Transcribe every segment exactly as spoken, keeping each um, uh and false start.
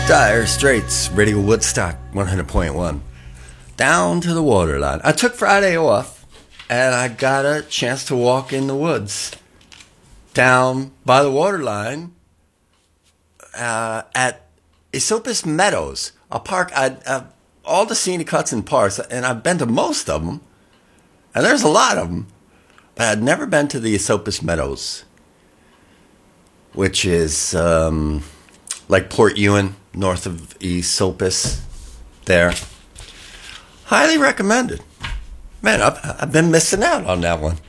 Dire Straits, Radio Woodstock, one hundred point one. Down to the waterline. I took Friday off, and I got a chance to walk in the woods down by the waterline uh, at Esopus Meadows, a park. I, I, all the scenic huts and parks, and I've been to most of them, and there's a lot of them, but I'd never been to the Esopus Meadows, which is um, like Port Ewan, north of Esopus, there. Highly recommended. Man, I've, I've been missing out on that one.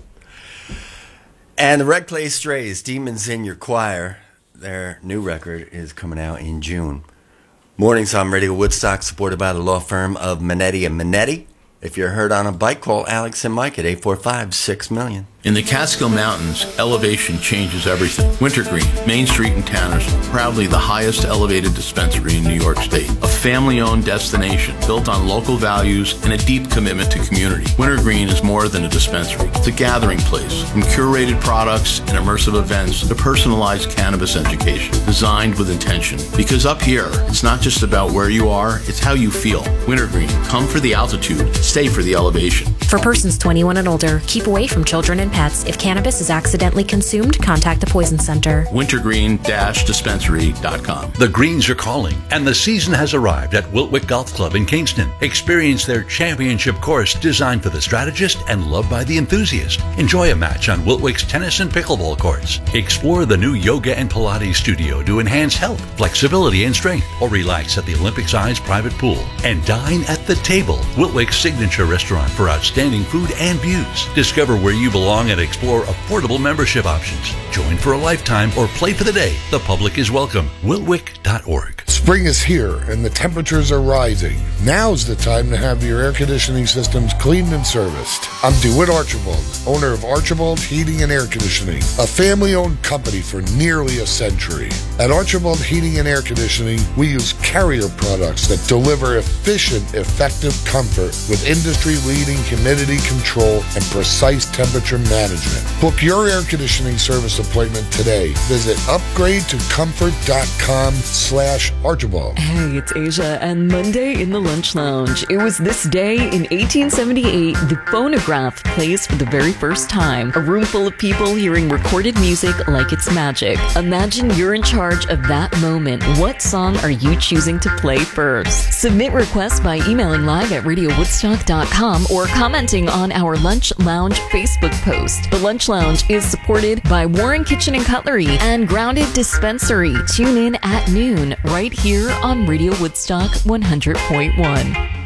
And the Red Clay Strays, Demons in Your Choir, their new record is coming out in June. Mornings on Radio Woodstock, supported by the law firm of Minetti and Minetti. If you're hurt on a bike, call Alex and Mike at eight four five, six million. In the Catskill Mountains, elevation changes everything. Wintergreen, Main Street in Tanners, proudly the highest elevated dispensary in New York State. A family-owned destination built on local values and a deep commitment to community. Wintergreen is more than a dispensary. It's a gathering place. From curated products and immersive events to personalized cannabis education, designed with intention. Because up here, it's not just about where you are, it's how you feel. Wintergreen, come for the altitude, stay for the elevation. For persons twenty-one and older, keep away from children and pets. If cannabis is accidentally consumed, contact the Poison Center. wintergreen dash dispensary dot com. The Greens are calling, and the season has arrived at Wiltwick Golf Club in Kingston. Experience their championship course designed for the strategist and loved by the enthusiast. Enjoy a match on Wiltwick's tennis and pickleball courts. Explore the new yoga and Pilates studio to enhance health, flexibility, and strength, or relax at the Olympic-sized private pool. And dine at the table, Wiltwick's signature restaurant for outstanding food and views. Discover where you belong and explore affordable membership options. Join for a lifetime or play for the day. The public is welcome. Wiltwick dot org. Spring is here and the temperatures are rising. Now's the time to have your air conditioning systems cleaned and serviced. I'm DeWitt Archibald, owner of Archibald Heating and Air Conditioning, a family-owned company for nearly a century. At Archibald Heating and Air Conditioning, we use Carrier products that deliver efficient, effective comfort with industry-leading humidity control and precise temperature management. Book your air conditioning service appointment today. Visit upgrade to comfort dot com slash Archibald. Hey, it's Asia, and Monday in the Lunch Lounge. It was this day in eighteen seventy-eight, the phonograph plays for the very first time. A room full of people hearing recorded music like it's magic. Imagine you're in charge of that moment. What song are you choosing to play first? Submit requests by emailing live at radio woodstock dot com or commenting on our Lunch Lounge Facebook post. The Lunch Lounge is supported by Warren Kitchen and Cutlery and Grounded Dispensary. Tune in at noon right here on Radio Woodstock one hundred point one.